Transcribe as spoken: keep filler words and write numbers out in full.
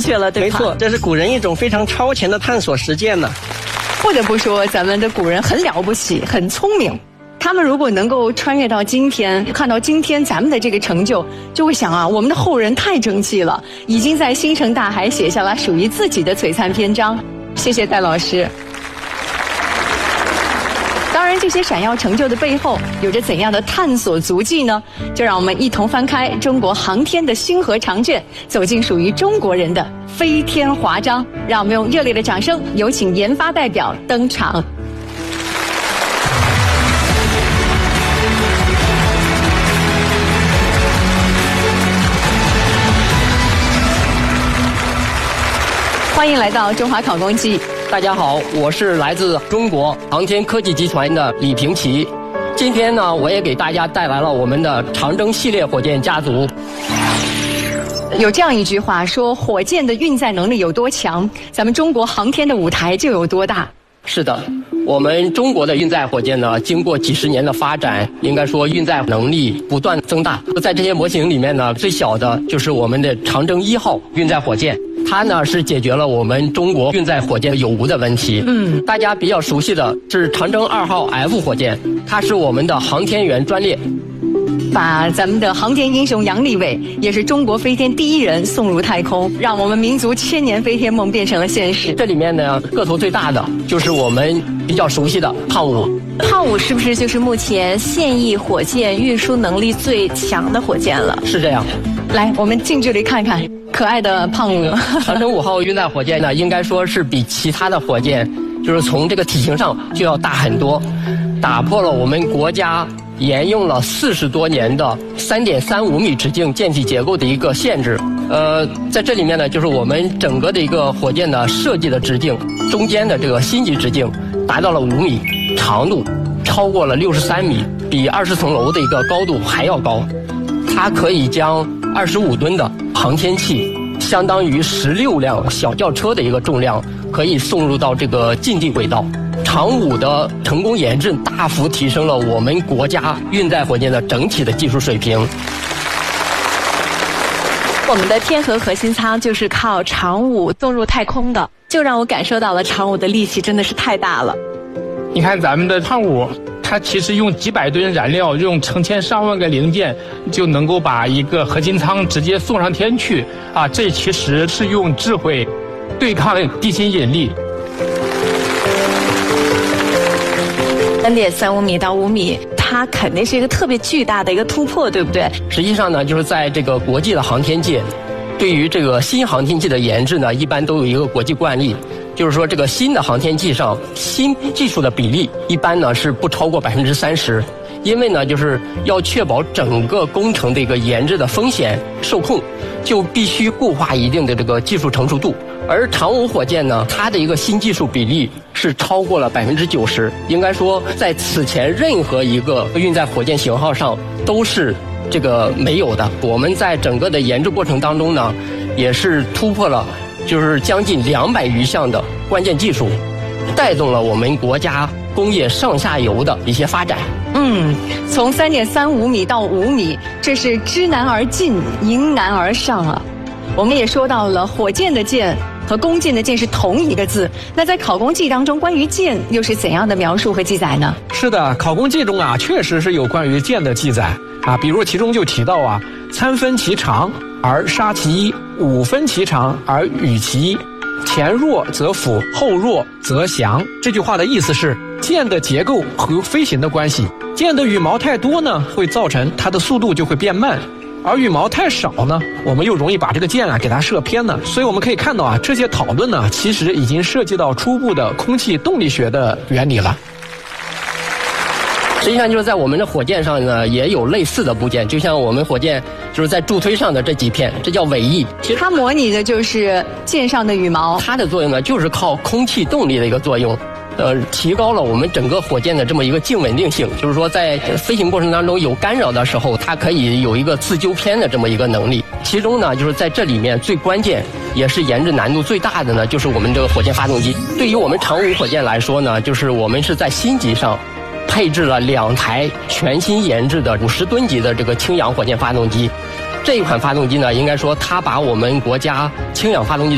确了，对吧？ 没错，这是古人一种非常超前的探索实践呢。 不得不说，咱们的古人很了不起，很聪明。他们如果能够穿越到今天，看到今天咱们的这个成就，就会想啊，我们的后人太争气了，已经在星辰大海写下了属于自己的璀璨篇章。谢谢戴老师。当然，这些闪耀成就的背后有着怎样的探索足迹呢？就让我们一同翻开中国航天的星河长卷，走进属于中国人的飞天华章。让我们用热烈的掌声，有请研发代表登场。欢迎来到中华考工记。 大家好，我是来自中国航天科技集团的李平奇。今天呢，我也给大家带来了我们的长征系列火箭家族。 有这样一句话说，火箭的运载能力有多强，咱们中国航天的舞台就有多大。 是的，我们中国的运载火箭呢，经过几十年的发展，应该说运载能力不断增大。在这些模型里面呢，最小的就是我们的长征一号运载火箭。它呢是解决了我们中国运载火箭有无的问题。嗯，大家比较熟悉的是长征二号 F 火箭，它是我们的航天员专列， 把咱们的航天英雄杨利伟，也是中国飞天第一人送入太空，让我们民族千年飞天梦变成了现实。 这里面呢，个头最大的就是我们比较熟悉的胖五。 胖五是不是就是目前现役火箭运输能力最强的火箭了？ 是这样。 来，我们近距离看看可爱的胖五。 长征五号运载火箭呢，应该说是比其他的火箭，就是从这个体型上就要大很多，打破了我们国家沿用了四十多年的三点三五米直径舰体结构的一个限制。呃，在这里面呢，就是我们整个的一个火箭的设计的直径，中间的这个心级直径达到了五米，长度超过了六十三米，比二十层楼的一个高度还要高。它可以将二十五吨的航天器，相当于十六辆小轿车的一个重量，可以送入到这个近地轨道。长五的成功研制大幅提升了我们国家运载火箭的整体的技术水平。 我们的天河核心舱就是靠长五送入太空的，就让我感受到了长五的力气真的是太大了。 你看咱们的胖五，它其实用几百吨燃料，用成千上万个零件，就能够把一个核心舱直接送上天去啊！这其实是用智慧对抗地心引力。 三点三五米到五米，它肯定是一个特别巨大的一个突破，对不对？ 实际上呢，就是在这个国际的航天界，对于这个新航天器的研制呢，一般都有一个国际惯例。就是说，这个新的航天器上新技术的比例一般呢是不超过百分之三十，因为呢就是要确保整个工程的一个研制的风险受控，就必须固化一定的这个技术成熟度。而长五火箭呢，它的一个新技术比例是超过了百分之九十，应该说在此前任何一个运载火箭型号上都是这个没有的。我们在整个的研制过程当中呢，也是突破了。就是将近两百余项的关键技术，带动了我们国家工业上下游的一些发展。 嗯，从三点三五米到五米，这是知难而进，迎难而上啊。我们也说到了火箭的箭和弓箭的箭是同一个字，那在考工记当中，关于箭又是怎样的描述和记载呢？ 是的，考工记中啊，确实是有关于箭的记载啊，比如其中就提到啊，参分其长而杀其一，五分其长而与其一，前弱则辅，后弱则降。这句话的意思是，箭的结构和飞行的关系，箭的羽毛太多呢，会造成它的速度就会变慢，而羽毛太少呢，我们又容易把这个箭啊给它射偏了。所以我们可以看到啊，这些讨论呢，其实已经涉及到初步的空气动力学的原理了。 实际上就是在我们的火箭上呢，也有类似的部件，就像我们火箭就是在助推上的这几片，这叫尾翼。 其实它模拟的就是箭上的羽毛， 它的作用呢，就是靠空气动力的一个作用。呃，提高了我们整个火箭的这么一个静稳定性，就是说在飞行过程当中有干扰的时候，它可以有一个自纠偏的这么一个能力。其中呢，就是在这里面最关键也是研制难度最大的呢，就是我们这个火箭发动机。对于我们长五火箭来说呢，就是我们是在星级上配置了两台全新研制的五十吨级的这个氢氧火箭发动机。这一款发动机呢，应该说它把我们国家氢氧发动机